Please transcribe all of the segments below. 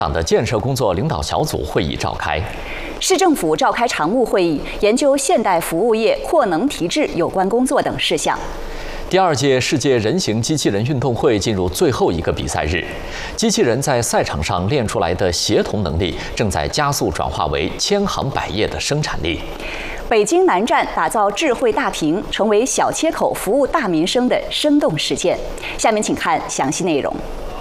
党的建设工作领导小组会议召开， 市政府召开常务会议，研究现代服务业扩能提质有关工作等事项。 第2届世界人形机器人运动会进入最后一个比赛日，机器人在赛场上练出来的协同能力，正在加速转化为千行百业的生产力。 北京南站打造智慧大屏，成为小切口服务大民生的生动实践。下面请看详细内容。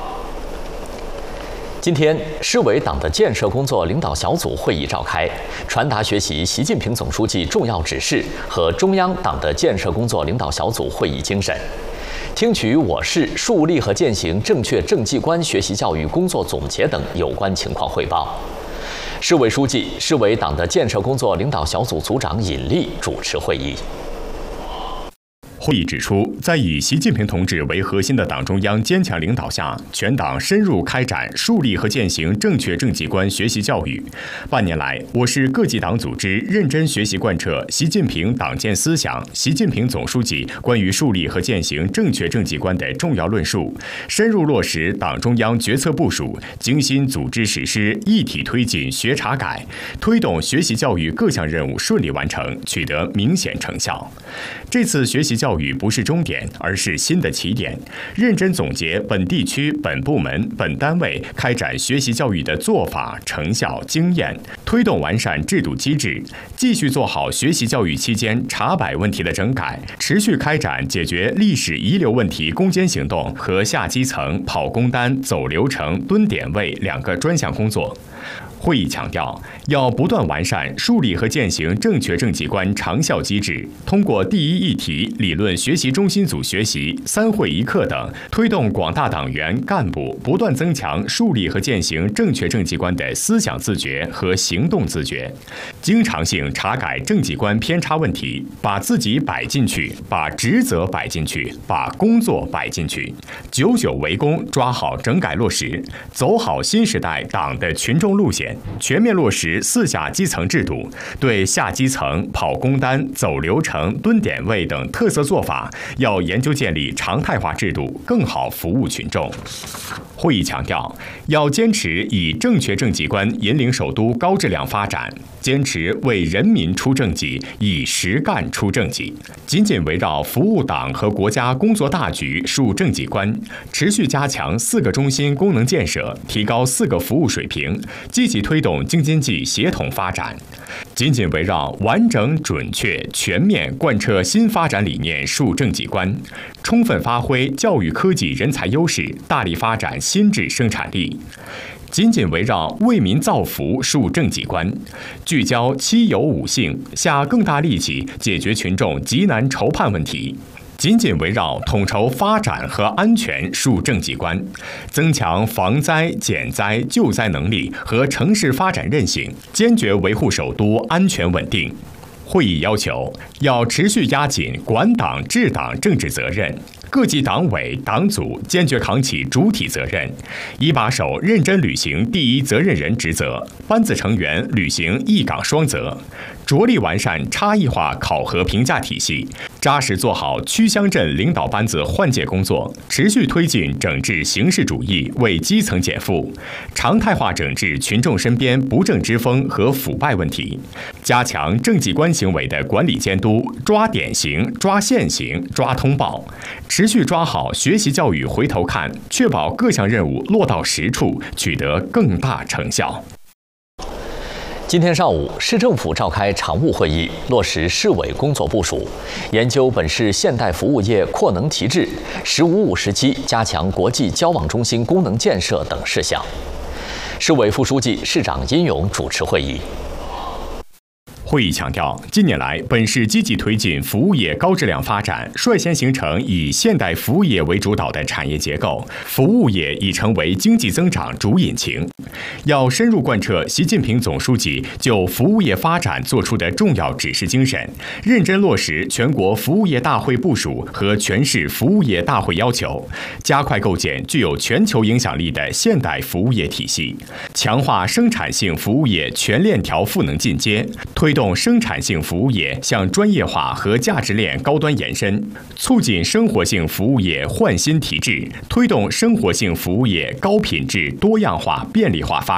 今天，市委党的建设工作领导小组会议召开，传达学习习近平总书记重要指示和中央党的建设工作领导小组会议精神，听取我市树立和践行正确政绩观学习教育工作总结等有关情况汇报。市委书记、市委党的建设工作领导小组组长尹力主持会议。 会议指出，在以习近平同志为核心的党中央坚强领导下，全党深入开展树立和践行正确政绩观学习教育。半年来，我市各级党组织认真学习贯彻习近平党建思想、习近平总书记关于树立和践行正确政绩观的重要论述，深入落实党中央决策部署，精心组织实施，一体推进学查改，推动学习教育各项任务顺利完成，取得明显成效。这次学习教育不是终点，而是新的起点。认真总结本地区、本部门、本单位开展学习教育的做法、成效、经验，推动完善制度机制，继续做好学习教育期间查摆问题的整改，持续开展解决历史遗留问题攻坚行动和下基层跑工单、走流程、蹲点位2个专项工作。会议强调，要不断完善树立和践行正确政绩观长效机制，通过第一议题理论学习中心组学习、3会1课等，推动广大党员干部不断增强树立和践行正确政绩观的思想自觉和行动自觉，经常性查改政绩观偏差问题，把自己摆进去，把职责摆进去，把工作摆进去，久久为功，抓好整改落实，走好新时代党的群众路线，全面落实4下基层制度，对下基层跑工单、走流程、蹲点位等特色做法，要研究建立常态化制度，更好服务群众。会议强调，要坚持以正确政绩观引领首都高质量发展，坚持为人民出政绩，以实干出政绩，紧紧围绕服务党和国家工作大局树政绩观，持续加强4个中心功能建设，提高4个服务水平，积极推动京津冀协同发展，紧紧围绕完整、准确、全面贯彻新发展理念树政绩观，充分发挥教育科技人才优势，大力发展新质生产力。紧紧围绕为民造福树政绩观，聚焦7有5幸，下更大力气解决群众急难愁盼问题。紧紧围绕统筹发展和安全树政绩观，增强防灾、减灾、救灾能力和城市发展韧性，坚决维护首都安全稳定。会议要求，要持续压紧管党治党政治责任，各级党委党组坚决扛起主体责任，一把手认真履行第一责任人职责，班子成员履行一岗双责，着力完善差异化考核评价体系，扎实做好区乡镇领导班子换届工作，持续推进整治形式主义，为基层减负，常态化整治群众身边不正之风和腐败问题，加强政绩观行为的管理监督，抓典型、抓现行、抓通报，持续抓好学习教育回头看，确保各项任务落到实处，取得更大成效。 今天上午，市政府召开常务会议，落实市委工作部署，研究本市现代服务业扩能提质、“15-5时期”加强国际交往中心功能建设等事项。市委副书记、市长殷勇主持会议。 会议强调，近年来，本市积极推进服务业高质量发展，率先形成以现代服务业为主导的产业结构，服务业已成为经济增长主引擎。要深入贯彻习近平总书记就服务业发展作出的重要指示精神，认真落实全国服务业大会部署和全市服务业大会要求，加快构建具有全球影响力的现代服务业体系，强化生产性服务业全链条赋能进阶，推动生产性服务业向专业化和价值链高端延伸，促进生活性服务业焕新提质，推动生活性服务业高品质、多样化、便利化发展。